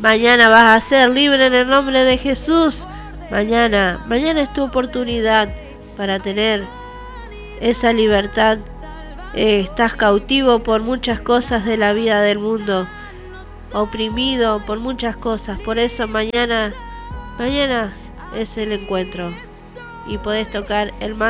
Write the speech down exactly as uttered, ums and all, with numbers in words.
Mañana vas a ser libre en el nombre de Jesús. Mañana, mañana es tu oportunidad para tener esa libertad. Eh, estás cautivo por muchas cosas de la vida del mundo, oprimido por muchas cosas. Por eso mañana, mañana es el encuentro y podés tocar el